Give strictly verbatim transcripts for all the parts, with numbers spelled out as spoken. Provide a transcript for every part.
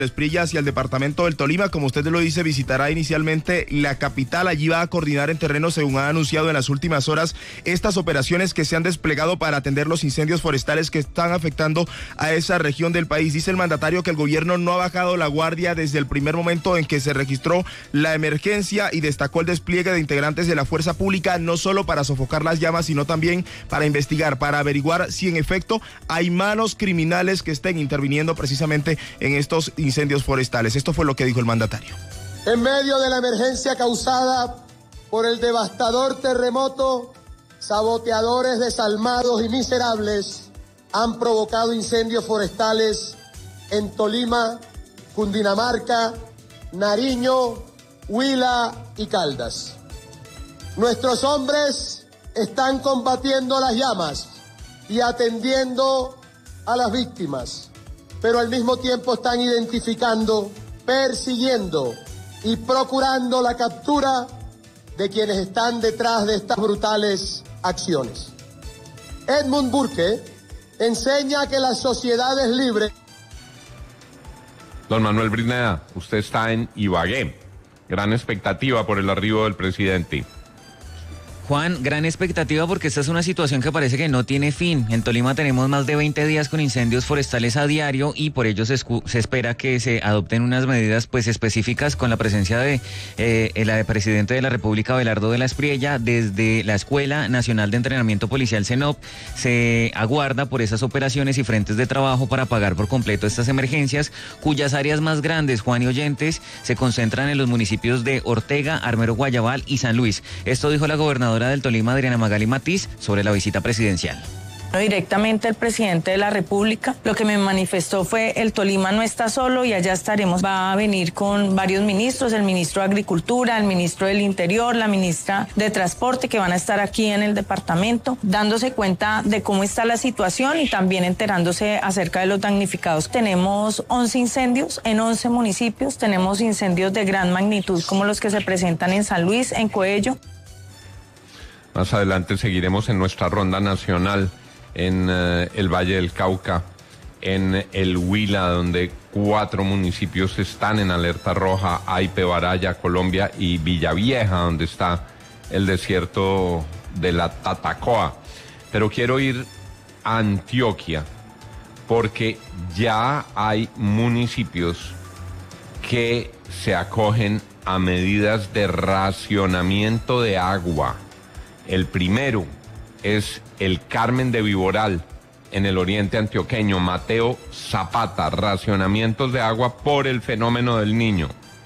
Esprilla hacia el departamento del Tolima. Como usted lo dice, visitará inicialmente la capital. Allí va a coordinar en terreno, según ha anunciado en las últimas horas, estas operaciones que se han desplegado para atender los incendios forestales que están afectando a esa región del país. Dice el mandatario que el gobierno no ha bajado la guardia desde el primer momento en que se registró la emergencia y destacó el despliegue de integrantes de la fuerza pública, no solo para sofocar las llamas, sino también para investigar, para averiguar si en efecto hay manos criminales que estén interviniendo precisamente en estos incendios incendios forestales. Esto fue lo que dijo el mandatario. En medio de la emergencia causada por el devastador terremoto, saboteadores desalmados y miserables han provocado incendios forestales en Tolima, Cundinamarca, Nariño, Huila y Caldas. Nuestros hombres están combatiendo las llamas y atendiendo a las víctimas, pero al mismo tiempo están identificando, persiguiendo y procurando la captura de quienes están detrás de estas brutales acciones. Edmund Burke enseña que la sociedad es libre. Don Manuel Brineda, usted está en Ibagué. Gran expectativa por el arribo del presidente. Juan, gran expectativa porque esta es una situación que parece que no tiene fin. En Tolima tenemos más de veinte días con incendios forestales a diario y por ello se, se espera que se adopten unas medidas pues específicas con la presencia de eh, el presidente de la República, Abelardo de la Espriella. Desde la Escuela Nacional de Entrenamiento Policial CENOP se aguarda por esas operaciones y frentes de trabajo para apagar por completo estas emergencias, cuyas áreas más grandes, Juan y oyentes, se concentran en los municipios de Ortega, Armero Guayabal y San Luis. Esto dijo la gobernadora del Tolima, Adriana Magali Matiz, sobre la visita presidencial. Directamente el presidente de la República, lo que me manifestó fue: el Tolima no está solo y allá estaremos. Va a venir con varios ministros, el ministro de Agricultura, el ministro del Interior, la ministra de Transporte, que van a estar aquí en el departamento, dándose cuenta de cómo está la situación y también enterándose acerca de los damnificados. Tenemos once incendios en once municipios, tenemos incendios de gran magnitud como los que se presentan en San Luis, en Coello. Más adelante seguiremos en nuestra ronda nacional en uh, el Valle del Cauca, en el Huila, donde cuatro municipios están en alerta roja: Aipe, Baraya, Colombia, y Villavieja, donde está el desierto de la Tatacoa. Pero quiero ir a Antioquia, porque ya hay municipios que se acogen a medidas de racionamiento de agua. El primero es el Carmen de Viboral, en el oriente antioqueño. Mateo Zapata, racionamientos de agua por el fenómeno del Niño.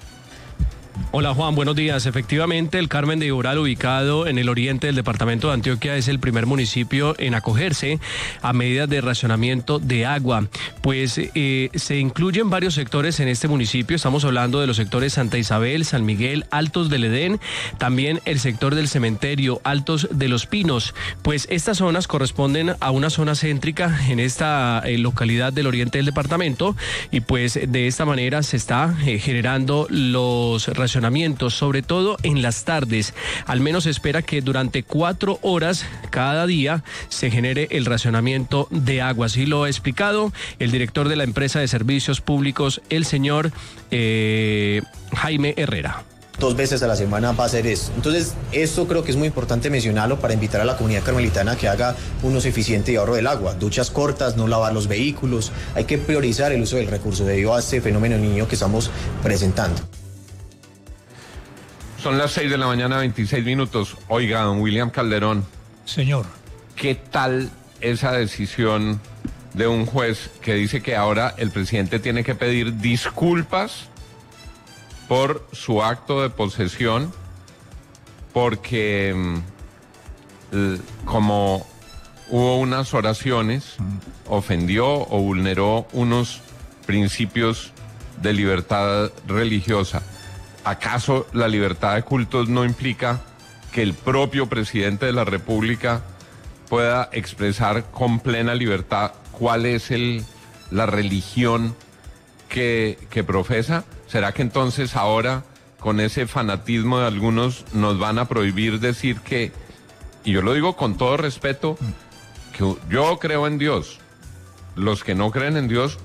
Hola Juan, buenos días. Efectivamente, el Carmen de Viboral, ubicado en el oriente del departamento de Antioquia, es el primer municipio en acogerse a medidas de racionamiento de agua. Pues eh, se incluyen varios sectores en este municipio. Estamos hablando de los sectores Santa Isabel, San Miguel, Altos del Edén, también el sector del Cementerio, Altos de los Pinos. Pues estas zonas corresponden a una zona céntrica en esta eh, localidad del oriente del departamento, y pues de esta manera se está eh, generando los racionamientos, sobre todo en las tardes. Al menos se espera que durante cuatro horas cada día se genere el racionamiento de agua. Así lo ha explicado el director de la empresa de servicios públicos, el señor eh, Jaime Herrera. Dos veces a la semana va a hacer eso. Entonces, esto creo que es muy importante mencionarlo para invitar a la comunidad carmelitana a que haga un uso eficiente y ahorro del agua. Duchas cortas, no lavar los vehículos. Hay que priorizar el uso del recurso debido a este fenómeno niño que estamos presentando. Son las seis de la mañana, veintiséis minutos. Oiga, don William Calderón. Señor. ¿Qué tal esa decisión de un juez que dice que ahora el presidente tiene que pedir disculpas por su acto de posesión, porque como hubo unas oraciones, ofendió o vulneró unos principios de libertad religiosa? ¿Acaso la libertad de cultos no implica que el propio presidente de la República pueda expresar con plena libertad cuál es el, la religión que, que profesa? ¿Será que entonces ahora, con ese fanatismo de algunos, nos van a prohibir decir que, y yo lo digo con todo respeto, que yo creo en Dios? Los que no creen en Dios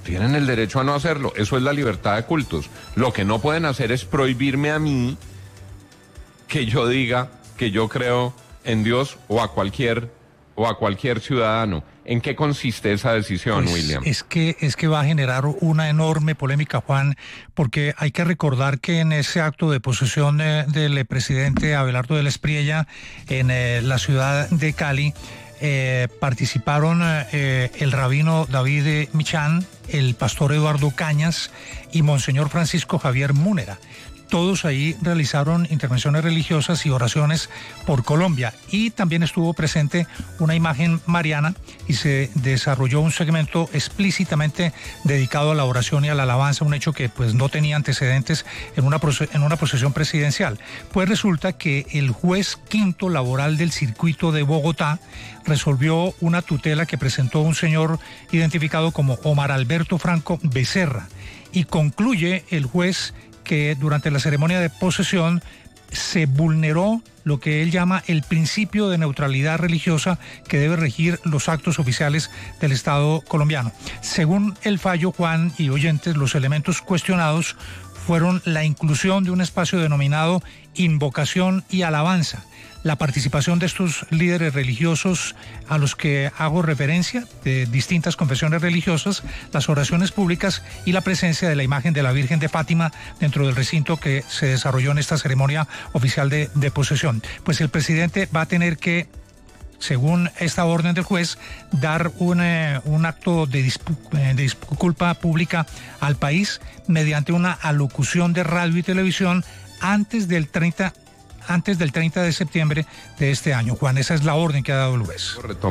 Tienen el derecho a no hacerlo. Eso es la libertad de cultos. Lo que no pueden hacer es prohibirme a mí que yo diga que yo creo en Dios o a cualquier o a cualquier ciudadano. ¿En qué consiste esa decisión, pues William? Es que, es que va a generar una enorme polémica, Juan, porque hay que recordar que en ese acto de posesión eh, del presidente Abelardo del Espriella en eh, la ciudad de Cali, eh, participaron eh, el rabino David Michán, el pastor Eduardo Cañas y Monseñor Francisco Javier Múnera. Todos ahí realizaron intervenciones religiosas y oraciones por Colombia, y también estuvo presente una imagen mariana y se desarrolló un segmento explícitamente dedicado a la oración y a la alabanza, un hecho que pues no tenía antecedentes en una, en una procesión presidencial. Pues resulta que el juez quinto laboral del circuito de Bogotá resolvió una tutela que presentó un señor identificado como Omar Alberto Franco Becerra, y concluye el juez que durante la ceremonia de posesión se vulneró lo que él llama el principio de neutralidad religiosa que debe regir los actos oficiales del Estado colombiano. Según el fallo, Juan y oyentes, los elementos cuestionados fueron la inclusión de un espacio denominado invocación y alabanza, la participación de estos líderes religiosos a los que hago referencia, de distintas confesiones religiosas, las oraciones públicas y la presencia de la imagen de la Virgen de Fátima dentro del recinto que se desarrolló en esta ceremonia oficial de, de posesión. Pues el presidente va a tener que, según esta orden del juez, dar un, eh, un acto de, dispu de disculpa pública al país mediante una alocución de radio y televisión antes del treinta antes del treinta de septiembre de este año. Juan, esa es la orden que ha dado el juez. Correcto.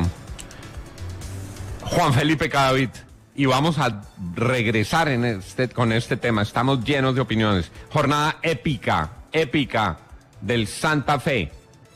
Juan Felipe Cadavid, y vamos a regresar en este, con este tema. Estamos llenos de opiniones. Jornada épica, épica del Santa Fe.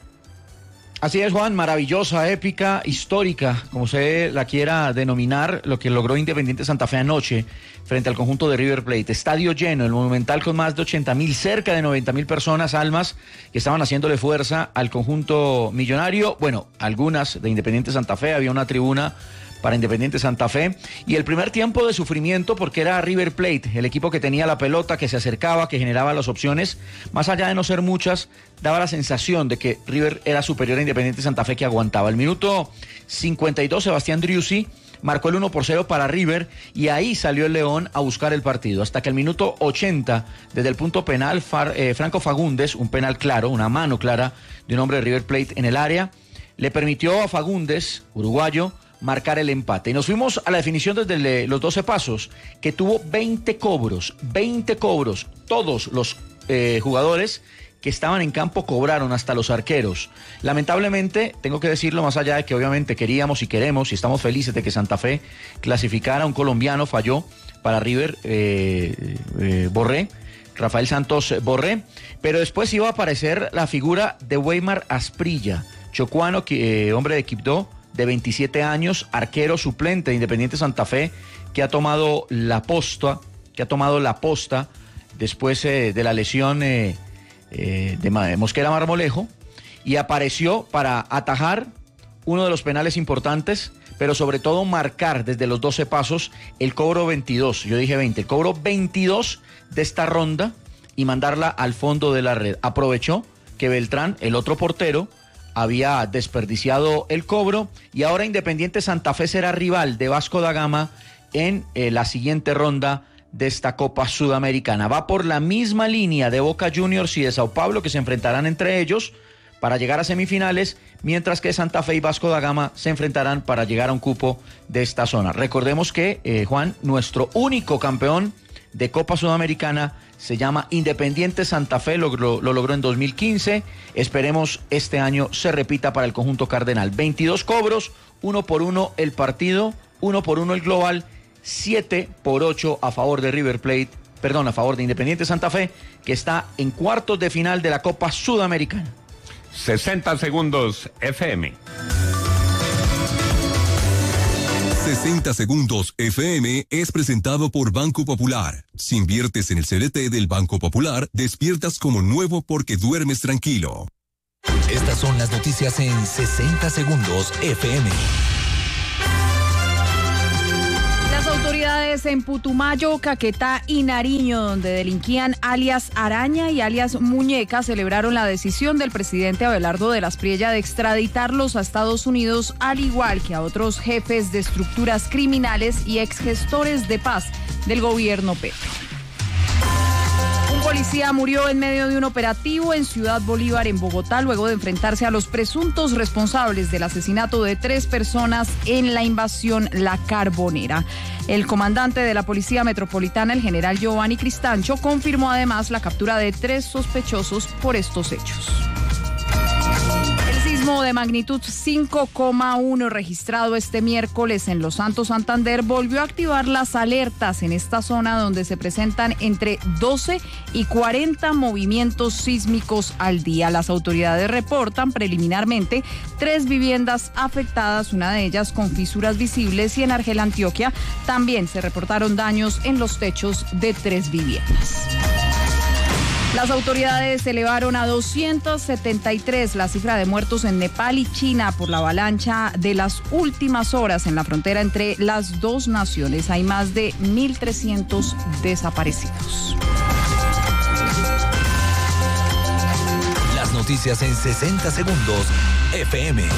Así es, Juan, maravillosa, épica, histórica, como se la quiera denominar, lo que logró Independiente Santa Fe anoche frente al conjunto de River Plate. Estadio lleno, el Monumental con más de ochenta mil, cerca de noventa mil personas, almas, que estaban haciéndole fuerza al conjunto millonario. Bueno, algunas de Independiente Santa Fe, había una tribuna para Independiente Santa Fe, y el primer tiempo de sufrimiento porque era River Plate, el equipo que tenía la pelota, que se acercaba, que generaba las opciones, más allá de no ser muchas, daba la sensación de que River era superior a Independiente Santa Fe, que aguantaba. El minuto cincuenta y dos, Sebastián Driussi marcó el uno por cero para River, y ahí salió el León a buscar el partido, hasta que el minuto ochenta, desde el punto penal, Far, eh, Franco Fagundes, un penal claro, una mano clara de un hombre de River Plate en el área, le permitió a Fagundes, uruguayo, marcar el empate. Y nos fuimos a la definición desde los doce pasos, que tuvo veinte cobros, veinte cobros. Todos los eh, jugadores que estaban en campo cobraron, hasta los arqueros. Lamentablemente, tengo que decirlo, más allá de que obviamente queríamos y queremos y estamos felices de que Santa Fe clasificara, un colombiano falló para River, eh, eh, Borré, Rafael Santos Borré, pero después iba a aparecer la figura de Weimar Asprilla, chocuano, eh, hombre de Quibdó, de veintisiete años, arquero suplente de Independiente Santa Fe, que ha tomado la posta, que ha tomado la posta después eh, de la lesión eh, eh, de Mosquera Marmolejo, y apareció para atajar uno de los penales importantes, pero sobre todo marcar desde los doce pasos el cobro veintidós, yo dije veinte, el cobro veintidós de esta ronda, y mandarla al fondo de la red. Aprovechó que Beltrán, el otro portero, había desperdiciado el cobro, y ahora Independiente Santa Fe será rival de Vasco da Gama en eh, la siguiente ronda de esta Copa Sudamericana. Va por la misma línea de Boca Juniors y de Sao Paulo, que se enfrentarán entre ellos para llegar a semifinales, mientras que Santa Fe y Vasco da Gama se enfrentarán para llegar a un cupo de esta zona. Recordemos que, eh, Juan, nuestro único campeón de Copa Sudamericana se llama Independiente Santa Fe, lo, lo, lo logró en dos mil quince, esperemos este año se repita para el conjunto cardenal. veintidós cobros, uno por uno el partido, uno por uno el global, siete por ocho a favor de River Plate, perdón, a favor de Independiente Santa Fe, que está en cuartos de final de la Copa Sudamericana. sesenta segundos F M. sesenta segundos F M es presentado por Banco Popular. Si inviertes en el C D T del Banco Popular, despiertas como nuevo porque duermes tranquilo. Estas son las noticias en sesenta segundos F M. Las autoridades autoridades en Putumayo, Caquetá y Nariño, donde delinquían alias Araña y alias Muñeca, celebraron la decisión del presidente Abelardo de la Espriella de extraditarlos a Estados Unidos, al igual que a otros jefes de estructuras criminales y exgestores de paz del gobierno Petro. Un policía murió en medio de un operativo en Ciudad Bolívar, en Bogotá, luego de enfrentarse a los presuntos responsables del asesinato de tres personas en la invasión La Carbonera. El comandante de la Policía Metropolitana, el general Giovanni Cristancho, confirmó además la captura de tres sospechosos por estos hechos. El sismo de magnitud cinco coma uno registrado este miércoles en Los Santos, Santander, volvió a activar las alertas en esta zona, donde se presentan entre doce y cuarenta movimientos sísmicos al día. Las autoridades reportan preliminarmente tres viviendas afectadas, una de ellas con fisuras visibles, y en Argel, Antioquia, también se reportaron daños en los techos de tres viviendas. Las autoridades elevaron a doscientos setenta y tres la cifra de muertos en Nepal y China por la avalancha de las últimas horas en la frontera entre las dos naciones. Hay más de mil trescientos desaparecidos. Las noticias en sesenta segundos, F M.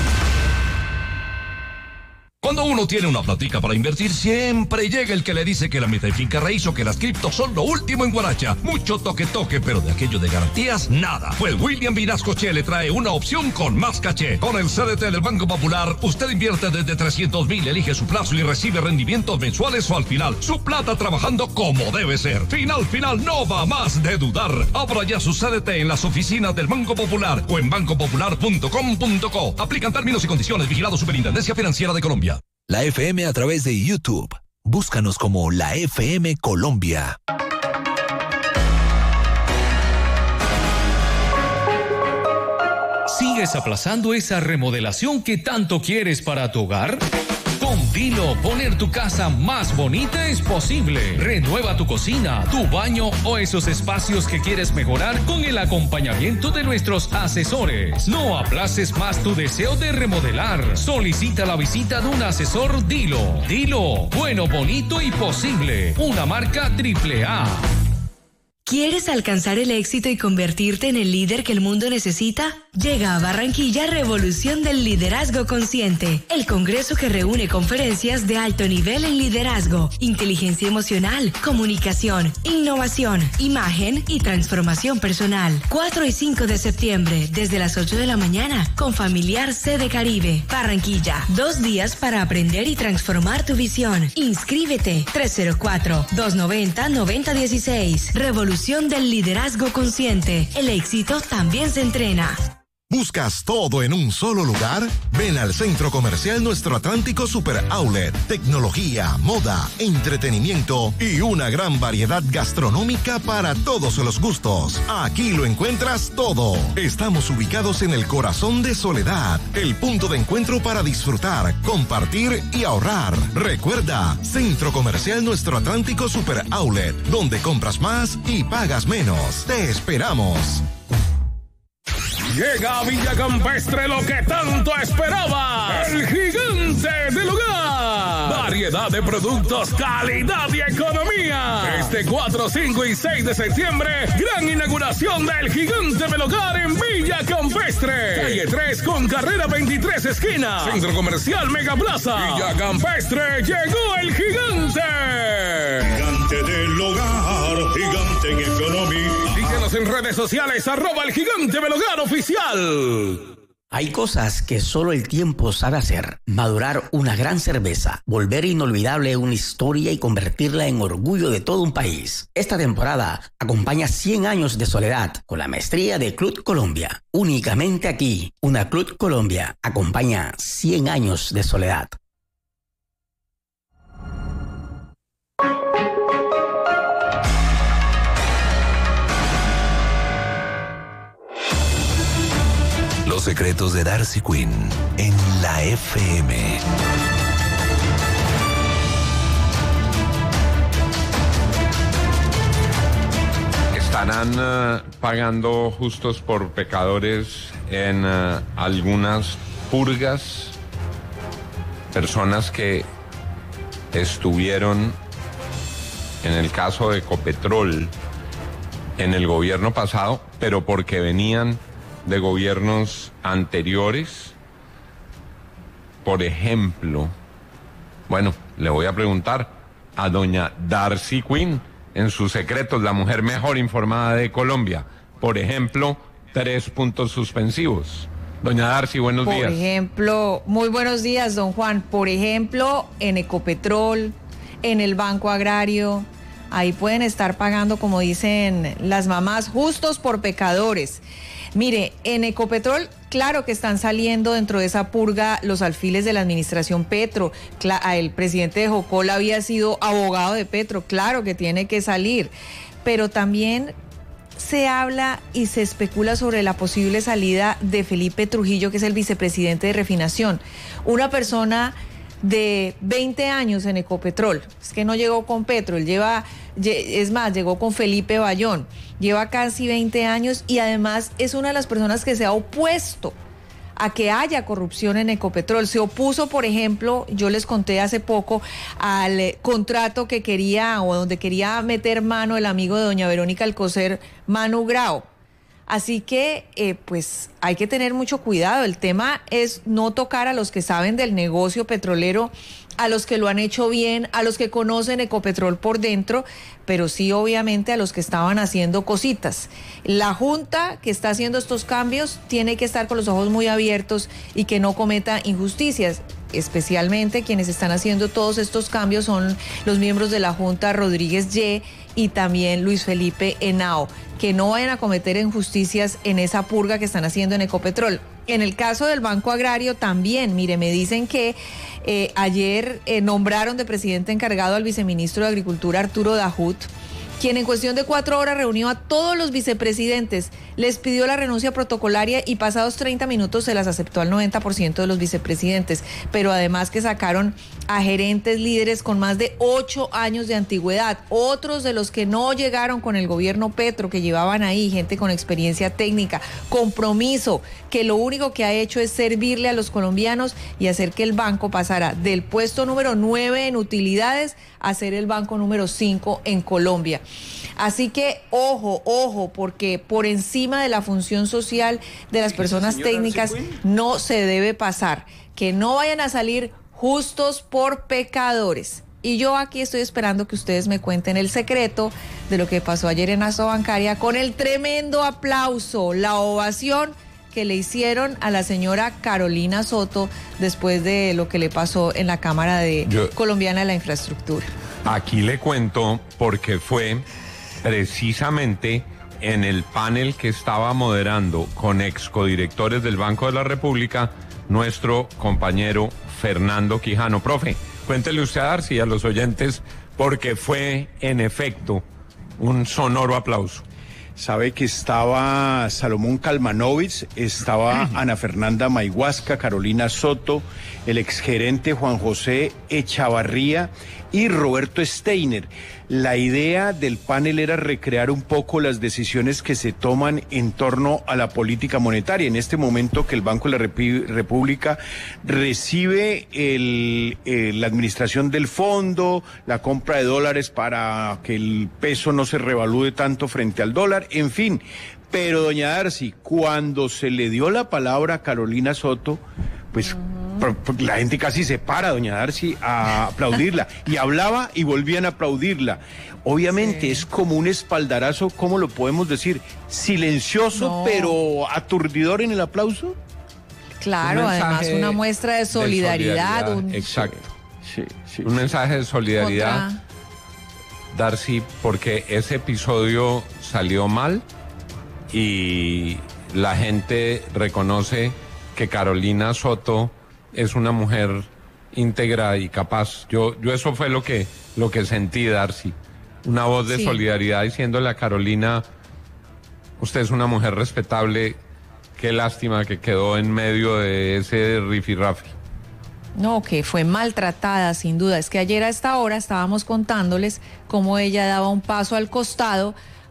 Cuando uno tiene una platica para invertir, siempre llega el que le dice que la meta de finca raíz o que las criptos son lo último en Guaracha. Mucho toque toque, pero de aquello de garantías, nada. Pues William Vinascoche le trae una opción con más caché. Con el C D T del Banco Popular, usted invierte desde trescientos mil, elige su plazo y recibe rendimientos mensuales o al final. Su plata trabajando como debe ser. Final, final, no va más de dudar. Abra ya su C D T en las oficinas del Banco Popular o en banco popular punto com punto co. Aplican términos y condiciones. Vigilado Superintendencia Financiera de Colombia. La F M a través de YouTube. Búscanos como la F M Colombia. ¿Sigues aplazando esa remodelación que tanto quieres para tu hogar? Con Dilo, poner tu casa más bonita es posible. Renueva tu cocina, tu baño o esos espacios que quieres mejorar con el acompañamiento de nuestros asesores. No aplaces más tu deseo de remodelar. Solicita la visita de un asesor Dilo. Dilo, bueno, bonito y posible. Una marca triple A. ¿Quieres alcanzar el éxito y convertirte en el líder que el mundo necesita? Llega a Barranquilla Revolución del Liderazgo Consciente, el congreso que reúne conferencias de alto nivel en liderazgo, inteligencia emocional, comunicación, innovación, imagen y transformación personal. cuatro y cinco de septiembre, desde las ocho de la mañana, con Familiar Sede Caribe, Barranquilla. Dos días para aprender y transformar tu visión. Inscríbete tres cero cuatro, dos nueve cero, nueve cero uno seis. Revolución del Liderazgo Consciente. El éxito también se entrena. ¿Buscas todo en un solo lugar? Ven al Centro Comercial Nuestro Atlántico Super Outlet. Tecnología, moda, entretenimiento y una gran variedad gastronómica para todos los gustos. Aquí lo encuentras todo. Estamos ubicados en el corazón de Soledad, el punto de encuentro para disfrutar, compartir y ahorrar. Recuerda, Centro Comercial Nuestro Atlántico Super Outlet, donde compras más y pagas menos. Te esperamos. Llega a Villa Campestre lo que tanto esperaba. El gigante del hogar. Variedad de productos, calidad y economía. Este cuatro, cinco y seis de septiembre, gran inauguración del gigante del hogar en Villa Campestre. Calle tres con carrera veintitrés esquina. Centro Comercial Mega Plaza. Villa Campestre, llegó el gigante. Gigante del hogar, gigante en economía. Síguenos en redes sociales, arroba el gigante del hogar oficial. Hay cosas que solo el tiempo sabe hacer. Madurar una gran cerveza, volver inolvidable una historia y convertirla en orgullo de todo un país. Esta temporada acompaña cien años de soledad con la maestría de Club Colombia. Únicamente aquí, una Club Colombia acompaña cien años de soledad. Los secretos de Darcy Quinn en la F M. ¿Estarán uh, pagando justos por pecadores en uh, algunas purgas? Personas que estuvieron en el caso de Ecopetrol en el gobierno pasado, pero porque venían de gobiernos anteriores. Por ejemplo, bueno, le voy a preguntar a doña Darcy Quinn, en sus secretos, la mujer mejor informada de Colombia. Por ejemplo, tres puntos suspensivos. Doña Darcy, buenos Por días. Por ejemplo, muy buenos días, don Juan. Por ejemplo, en Ecopetrol, en el Banco Agrario, ahí pueden estar pagando, como dicen las mamás, justos por pecadores. Mire, en Ecopetrol, claro que están saliendo dentro de esa purga los alfiles de la administración Petro. El presidente de Jocola había sido abogado de Petro, claro que tiene que salir, pero también se habla y se especula sobre la posible salida de Felipe Trujillo, que es el vicepresidente de Refinación, una persona de veinte años en Ecopetrol. Es que no llegó con Petro, él lleva, es más, llegó con Felipe Bayón, lleva casi veinte años y además es una de las personas que se ha opuesto a que haya corrupción en Ecopetrol. Se opuso, por ejemplo, yo les conté hace poco, al eh, contrato que quería o donde quería meter mano el amigo de doña Verónica Alcocer, Manu Grau. Así que, eh, pues, hay que tener mucho cuidado. El tema es no tocar a los que saben del negocio petrolero, a los que lo han hecho bien, a los que conocen Ecopetrol por dentro, pero sí, obviamente, a los que estaban haciendo cositas. La Junta que está haciendo estos cambios tiene que estar con los ojos muy abiertos y que no cometa injusticias. Especialmente quienes están haciendo todos estos cambios son los miembros de la Junta, Rodríguez Y y también Luis Felipe Henao, que no vayan a cometer injusticias en esa purga que están haciendo en Ecopetrol. En el caso del Banco Agrario también, mire, me dicen que eh, ayer eh, nombraron de presidente encargado al viceministro de Agricultura, Arturo Dajut, quien en cuestión de cuatro horas reunió a todos los vicepresidentes, les pidió la renuncia protocolaria y pasados treinta minutos se las aceptó al noventa por ciento de los vicepresidentes, pero además que sacaron a gerentes líderes con más de ocho años de antigüedad, otros de los que no llegaron con el gobierno Petro, que llevaban ahí gente con experiencia técnica, compromiso, que lo único que ha hecho es servirle a los colombianos y hacer que el banco pasara del puesto número nueve en utilidades a ser el banco número cinco en Colombia. Así que ojo, ojo, porque por encima de la función social de las personas técnicas no se debe pasar, que no vayan a salir justos por pecadores. Y yo aquí estoy esperando que ustedes me cuenten el secreto de lo que pasó ayer en Aso Bancaria con el tremendo aplauso, la ovación que le hicieron a la señora Carolina Soto después de lo que le pasó en la Cámara de yo, Colombiana de la Infraestructura. Aquí le cuento porque fue precisamente en el panel que estaba moderando con excodirectores del Banco de la República nuestro compañero Fernando Quijano. Profe, cuéntele usted a Darcy y a los oyentes porque fue en efecto un sonoro aplauso. Sabe que estaba Salomón Kalmanovich, estaba Ana Fernanda Mayhuasca, Carolina Soto, el exgerente Juan José Echavarría y Roberto Steiner. La idea del panel era recrear un poco las decisiones que se toman en torno a la política monetaria. En este momento que el Banco de la República recibe el, eh, la administración del fondo, la compra de dólares para que el peso no se revalúe tanto frente al dólar, en fin. Pero doña Darcy, cuando se le dio la palabra a Carolina Soto, pues la gente casi se para, doña Darcy, a aplaudirla. Y hablaba y volvían a aplaudirla. Obviamente sí. Es como un espaldarazo, ¿cómo lo podemos decir? Silencioso, no. Pero aturdidor en el aplauso. Claro, además una muestra de solidaridad. De solidaridad un... Exacto. Sí, sí, un sí. mensaje de solidaridad, Otra. Darcy, porque ese episodio salió mal y la gente reconoce que Carolina Soto es una mujer íntegra y capaz. Yo, yo eso fue lo que, lo que sentí, Darcy. Una voz de sí. solidaridad diciéndole a Carolina, usted es una mujer respetable, qué lástima que quedó en medio de ese rifirrafe. No, que fue maltratada, sin duda. Es que ayer a esta hora estábamos contándoles cómo ella daba un paso al costado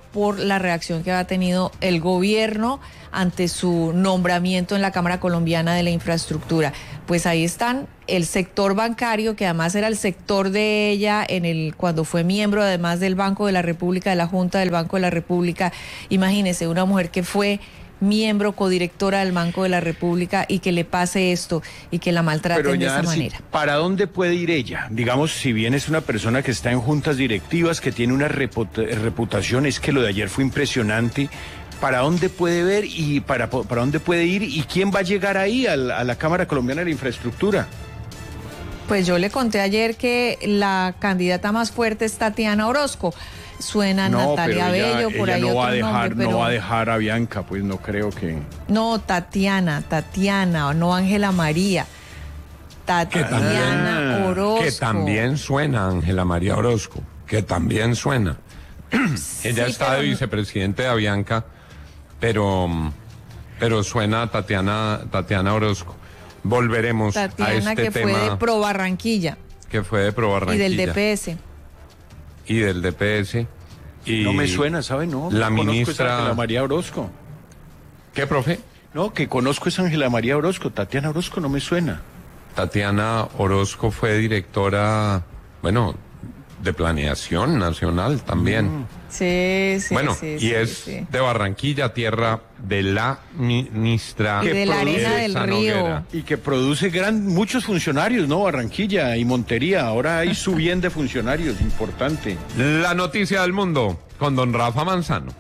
por la reacción que ha tenido el gobierno ante su nombramiento en la Cámara Colombiana de la Infraestructura. Pues ahí están el sector bancario, que además era el sector de ella en el cuando fue miembro además del Banco de la República, de la Junta del Banco de la República. Imagínese, una mujer que fue miembro, codirectora del Banco de la República, y que le pase esto y que la maltraten Pero, de esa Darcy, manera. ¿para dónde puede ir ella? Digamos, si bien es una persona que está en juntas directivas, que tiene una reputa- reputación, es que lo de ayer fue impresionante. ¿Para dónde puede ver y para, para dónde puede ir y quién va a llegar ahí a la, a la Cámara Colombiana de la Infraestructura? Pues yo le conté ayer que la candidata más fuerte es Tatiana Orozco. Suena No, Natalia pero ella- Bello, por ella ahí no otro va a dejar, nombre, pero no va a dejar a Bianca, pues no creo que... no, Tatiana, Tatiana, no Ángela María. Tatiana Ah, Orozco. Que también suena Ángela María Orozco, que también suena. Ella Sí, está pero de no- vicepresidente de Avianca, pero, pero suena Tatiana, Tatiana Orozco. Volveremos Tatiana, a este que tema fue de Pro Barranquilla que fue de Pro y Barranquilla. del D P S. Y del D P S. Y No me suena, ¿sabe? No, la no conozco ministra- es Ángela María Orozco. ¿Qué, profe? No, que conozco es Ángela María Orozco. Tatiana Orozco no me suena. Tatiana Orozco fue directora, bueno, de Planeación Nacional también. Sí, sí, bueno, sí, y sí, es sí. de Barranquilla, tierra de la ministra. Y de la arena del Elsa río. Noguera. Y que produce gran, muchos funcionarios, ¿no? Barranquilla y Montería. Ahora hay su bien de funcionarios, importante. La noticia del mundo con don Rafa Manzano.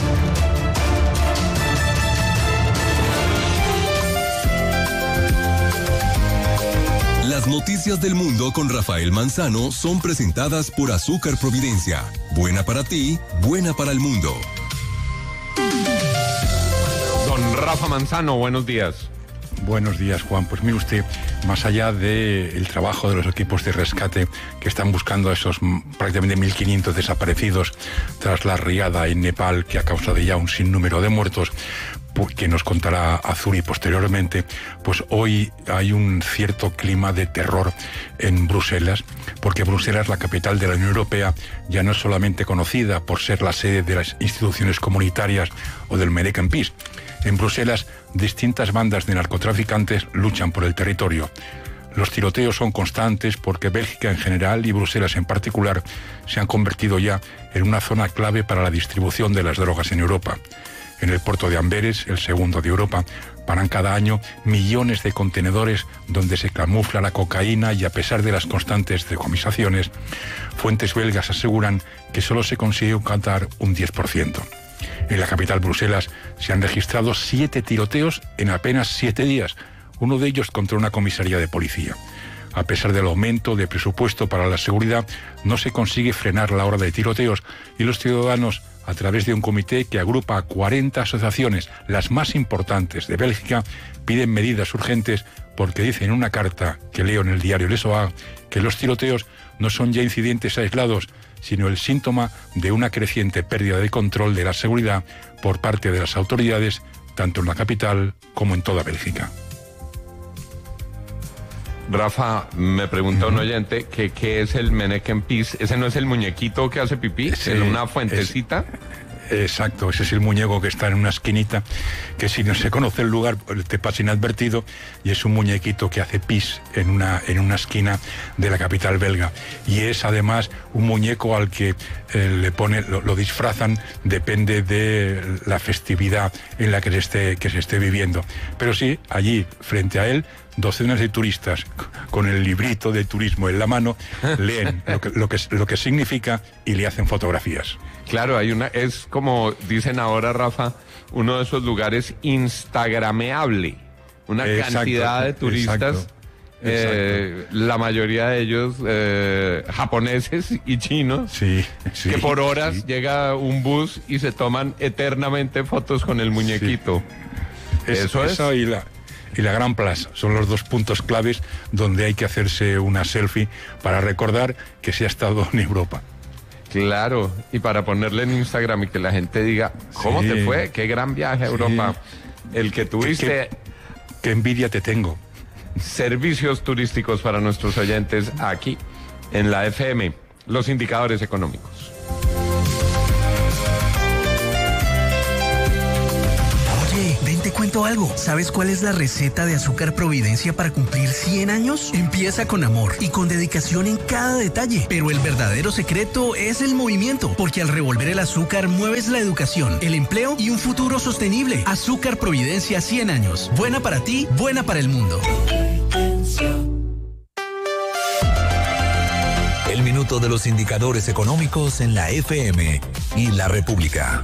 Las noticias del mundo con Rafael Manzano son presentadas por Azúcar Providencia. Buena para ti, buena para el mundo. Don Rafa Manzano, buenos días. Buenos días, Juan. Pues mire usted, más allá del trabajo de los equipos de rescate que están buscando a esos mm, prácticamente mil quinientos desaparecidos tras la riada en Nepal que ha causado ya un sinnúmero de muertos, que nos contará Azuri posteriormente, pues hoy hay un cierto clima de terror en Bruselas, porque Bruselas, la capital de la Unión Europea, ya no es solamente conocida por ser la sede de las instituciones comunitarias o del Medec en Peace. En Bruselas, distintas bandas de narcotraficantes luchan por el territorio. Los tiroteos son constantes porque Bélgica en general y Bruselas en particular se han convertido ya en una zona clave para la distribución de las drogas en Europa. En el puerto de Amberes, el segundo de Europa, paran cada año millones de contenedores donde se camufla la cocaína y a pesar de las constantes decomisaciones, fuentes belgas aseguran que solo se consigue captar un diez por ciento. En la capital Bruselas se han registrado siete tiroteos en apenas siete días, uno de ellos contra una comisaría de policía. A pesar del aumento de presupuesto para la seguridad, no se consigue frenar la ola de tiroteos y los ciudadanos, a través de un comité que agrupa a cuarenta asociaciones, las más importantes de Bélgica, piden medidas urgentes porque dicen en una carta que leo en el diario Le Soir que los tiroteos no son ya incidentes aislados, sino el síntoma de una creciente pérdida de control de la seguridad por parte de las autoridades, tanto en la capital como en toda Bélgica. Rafa, me pregunta un oyente que qué es el Medec en Peace. ¿Ese no es el muñequito que hace pipí en una fuentecita? Es, exacto, ese es el muñeco que está en una esquinita, que si no se conoce el lugar te pasa inadvertido, y es un muñequito que hace pis en una, en una esquina de la capital belga. Y es además un muñeco al que eh, le pone, lo, lo disfrazan, depende de la festividad en la que se esté, que se esté viviendo. Pero sí, allí, frente a él, docenas de turistas con el librito de turismo en la mano leen lo que, lo que, lo que significa y le hacen fotografías. Claro, hay una, es como dicen ahora, Rafa, uno de esos lugares instagrameable. Una Exacto, cantidad de turistas, exacto, eh, la mayoría de ellos eh, japoneses y chinos, sí, sí, que por horas sí. llega un bus y se toman eternamente fotos con el muñequito. Sí. Es, Eso es. Eso y la, y la Gran Plaza son los dos puntos claves donde hay que hacerse una selfie para recordar que se ha estado en Europa. Claro, y para ponerle en Instagram y que la gente diga, ¿cómo Sí. te fue? Qué gran viaje a Europa. Sí. El que tuviste. Qué, qué envidia te tengo. Servicios turísticos para nuestros oyentes aquí en la F M, los indicadores económicos. cuento algo. ¿Sabes cuál es la receta de Azúcar Providencia para cumplir cien años? Empieza con amor y con dedicación en cada detalle. Pero el verdadero secreto es el movimiento, porque al revolver el azúcar mueves la educación, el empleo y un futuro sostenible. Azúcar Providencia cien años. Buena para ti, buena para el mundo. El minuto de los indicadores económicos en la F M y la República.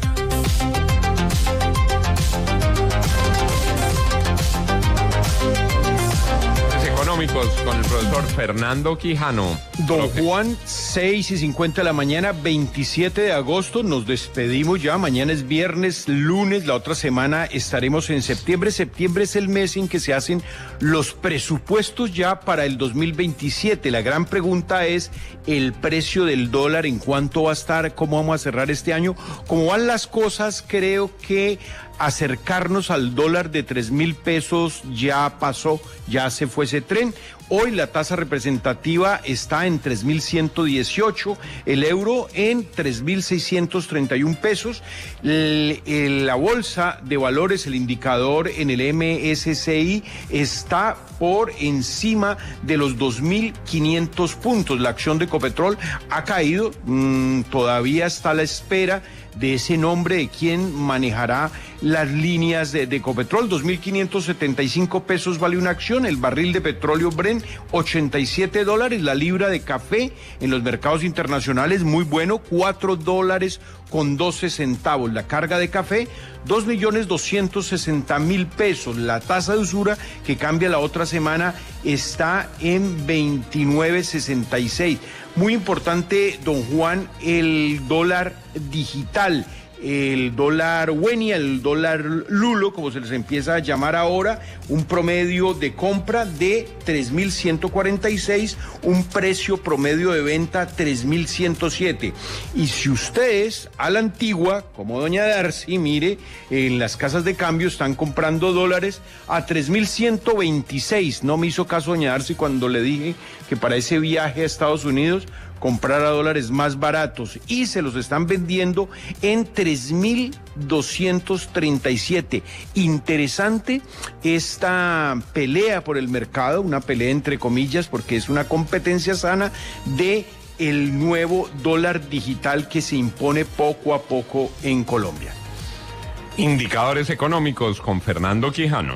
Económicos con el profesor Fernando Quijano. Don Juan, seis y cincuenta de la mañana, veintisiete de agosto, nos despedimos ya, mañana es viernes, lunes, la otra semana estaremos en septiembre. Septiembre es el mes en que se hacen los presupuestos ya para el dos mil veintisiete. La gran pregunta es el precio del dólar, en cuánto va a estar, cómo vamos a cerrar este año. Como van las cosas, creo que acercarnos al dólar de tres mil pesos ya pasó, ya se fue ese tren. Hoy la tasa representativa está en tres mil ciento dieciocho, el euro en tres mil seiscientos treinta y un pesos. El, el, la bolsa de valores, el indicador en el M S C I está por encima de los dos mil quinientos puntos. La acción de Ecopetrol ha caído, mmm, todavía está a la espera de ese nombre de quién manejará las líneas de, de Ecopetrol. dos mil quinientos setenta y cinco pesos vale una acción, el barril de petróleo Brent ochenta y siete dólares, la libra de café en los mercados internacionales muy bueno, cuatro dólares con doce centavos, la carga de café dos millones doscientos sesenta mil pesos, la tasa de usura que cambia la otra semana está en veintinueve sesenta y seis. Muy importante, don Juan, el dólar digital, el dólar Wenia, el dólar Lulo, como se les empieza a llamar ahora, un promedio de compra de tres mil ciento cuarenta y seis, un precio promedio de venta tres mil ciento siete. Y si ustedes a la antigua, como doña Darcy, mire, en las casas de cambio están comprando dólares a tres mil ciento veintiséis. No me hizo caso doña Darcy cuando le dije que para ese viaje a Estados Unidos comprar a dólares más baratos, y se los están vendiendo en tres mil doscientos treinta y siete. Interesante esta pelea por el mercado, una pelea entre comillas, porque es una competencia sana de el nuevo dólar digital que se impone poco a poco en Colombia. Indicadores económicos con Fernando Quijano.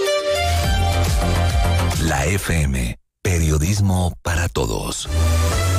La F M. Periodismo para todos.